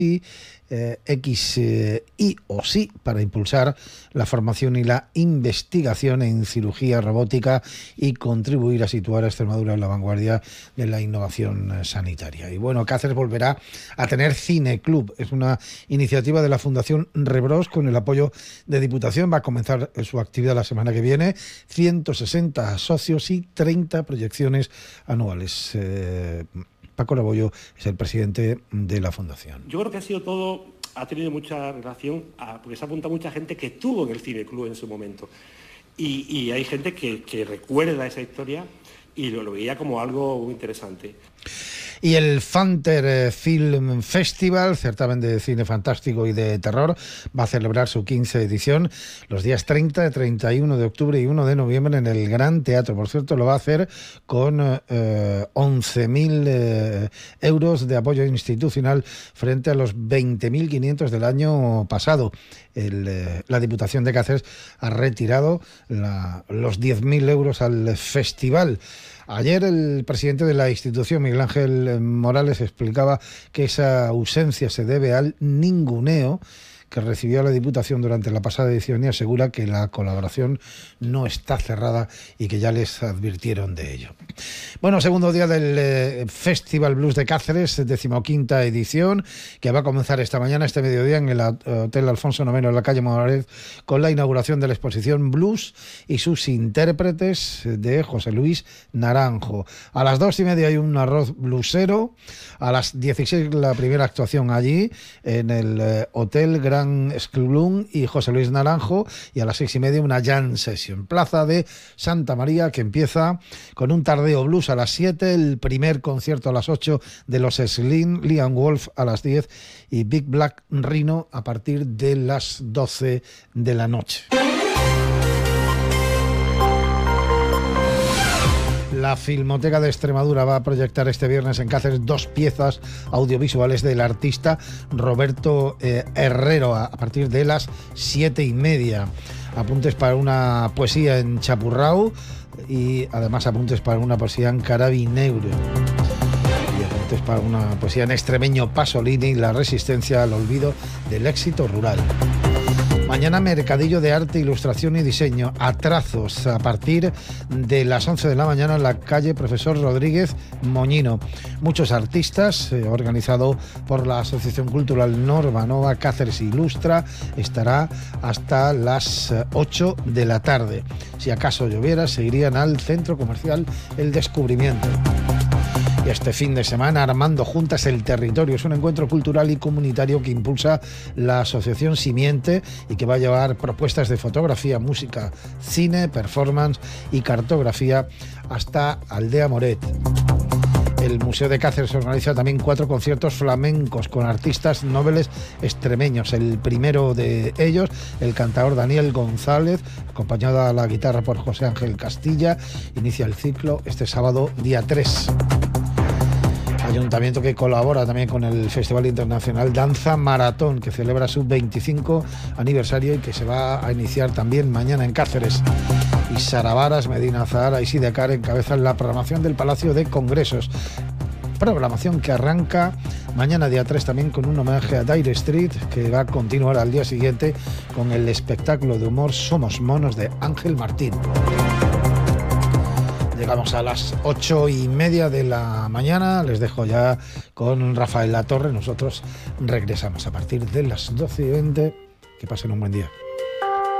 y XI para impulsar la formación y la investigación en cirugía robótica y contribuir a situar a Extremadura en la vanguardia de la innovación sanitaria. Y bueno, Cáceres volverá a tener cineclub. Es una iniciativa de la Fundación Rebros con el apoyo de Diputación. Va a comenzar su actividad la semana que viene. 160 socios y 30 proyecciones anuales. Paco Rebollo es el presidente de la Fundación. Yo creo que ha tenido mucha relación, porque se ha apuntado mucha gente que estuvo en el cineclub en su momento. Y hay gente que recuerda esa historia y lo veía como algo muy interesante. Y el Fanter Film Festival, certamen de cine fantástico y de terror, va a celebrar su 15ª edición los días 30, 31 de octubre y 1 de noviembre en el Gran Teatro. Por cierto, lo va a hacer con 11.000 euros de apoyo institucional frente a los 20.500 del año pasado. La Diputación de Cáceres ha retirado los 10.000 euros al festival. Ayer el presidente de la institución, Miguel Ángel Morales, explicaba que esa ausencia se debe al ninguneo que recibió la Diputación durante la pasada edición y asegura que la colaboración no está cerrada y que ya les advirtieron de ello. Bueno, segundo día del Festival Blues de Cáceres, 15ª edición, que va a comenzar esta mañana, este mediodía, en el Hotel Alfonso IX en la calle Morales, con la inauguración de la exposición Blues y sus intérpretes de José Luis Naranjo. A las 2:30 hay un arroz blusero, a las 16 la primera actuación allí, en el Hotel Gran Esclun y José Luis Naranjo, y a las 6:30 una jam session. Plaza de Santa María, que empieza con un tardeo blues a las 7, el primer concierto a las 8 de los Slim, Liam Wolf a las 10 y Big Black Rhino a partir de las 12 de la noche. La Filmoteca de Extremadura va a proyectar este viernes en Cáceres 2 piezas audiovisuales del artista Roberto Herrero a partir de las 7:30. Apuntes para una poesía en chapurrao y además apuntes para una poesía en carabineuro. Y apuntes para una poesía en extremeño Pasolini, la resistencia al olvido del éxito rural. Mañana mercadillo de arte, ilustración y diseño a trazos a partir de las 11 de la mañana en la calle Profesor Rodríguez Moñino. Muchos artistas, organizado por la Asociación Cultural Norma Nova Cáceres Ilustra, estará hasta las 8 de la tarde. Si acaso lloviera, se irían al Centro Comercial El Descubrimiento. Y este fin de semana, Armando Juntas el Territorio. Es un encuentro cultural y comunitario que impulsa la Asociación Simiente y que va a llevar propuestas de fotografía, música, cine, performance y cartografía hasta Aldea Moret. El Museo de Cáceres organiza también 4 conciertos flamencos con artistas nobles extremeños. El primero de ellos, el cantador Daniel González, acompañado a la guitarra por José Ángel Castilla, inicia el ciclo este sábado, día 3. Ayuntamiento que colabora también con el Festival Internacional Danza Maratón, que celebra su 25 aniversario y que se va a iniciar también mañana en Cáceres. Y Sara Varas, Medina Zahara y Sidecar encabezan la programación del Palacio de Congresos. Programación que arranca mañana día 3 también con un homenaje a Dire Street, que va a continuar al día siguiente con el espectáculo de humor Somos Monos de Ángel Martín. Llegamos a las 8:30 de la mañana. Les dejo ya con Rafael Latorre. Nosotros regresamos a partir de las 12:20. Que pasen un buen día.